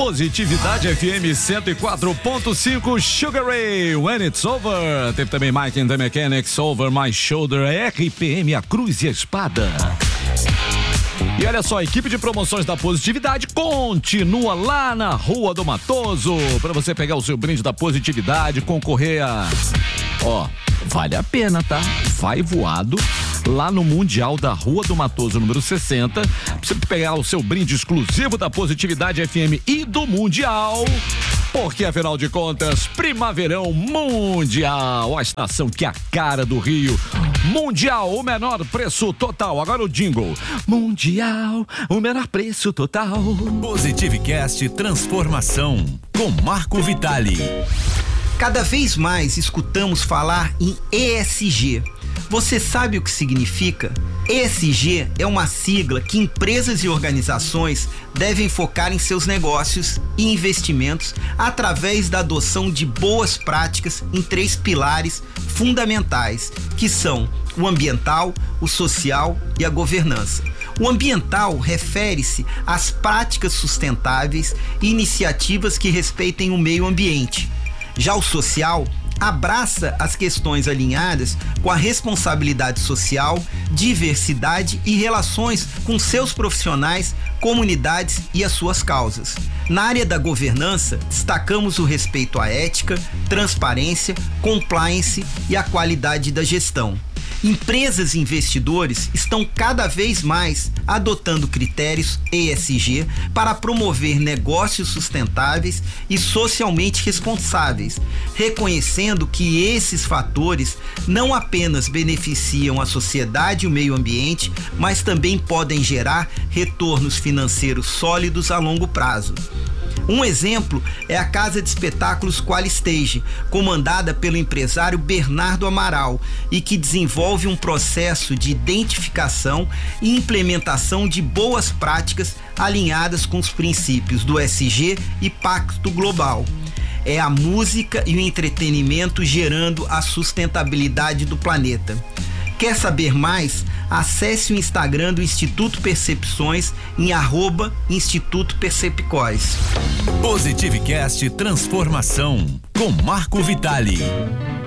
Positividade FM 104.5, Sugar Ray, When It's Over. Teve também Mike and the Mechanics, Over My Shoulder, RPM, a Cruz e a Espada. E olha só, a equipe de promoções da Positividade continua lá na Rua do Matoso, para você pegar o seu brinde da Positividade, concorrer a... vale a pena, tá? Vai voado lá no Mundial da Rua do Matoso, número 60, pra você pegar o seu brinde exclusivo da Positividade FM e do Mundial, porque afinal de contas, Primaverão Mundial, a estação que é a cara do Rio. Mundial, o menor preço total. Agora o jingle. Mundial, o menor preço total. Positivecast Transformação, com Marco Vitali. Cada vez mais escutamos falar em ESG. Você sabe o que significa? ESG é uma sigla que empresas e organizações devem focar em seus negócios e investimentos através da adoção de boas práticas em 3 pilares fundamentais, que são o ambiental, o social e a governança. O ambiental refere-se às práticas sustentáveis e iniciativas que respeitem o meio ambiente. Já o social abraça as questões alinhadas com a responsabilidade social, diversidade e relações com seus profissionais, comunidades e as suas causas. Na área da governança, destacamos o respeito à ética, transparência, compliance e a qualidade da gestão. Empresas e investidores estão cada vez mais adotando critérios ESG para promover negócios sustentáveis e socialmente responsáveis, reconhecendo que esses fatores não apenas beneficiam a sociedade e o meio ambiente, mas também podem gerar retornos financeiros sólidos a longo prazo. Um exemplo é a casa de espetáculos Qualistage, comandada pelo empresário Bernardo Amaral, e que desenvolve um processo de identificação e implementação de boas práticas alinhadas com os princípios do ESG e Pacto Global. É a música e o entretenimento gerando a sustentabilidade do planeta. Quer saber mais? Acesse o Instagram do Instituto Percepções em @Instituto Percepcóis. Positivecast Transformação, com Marco Vitali.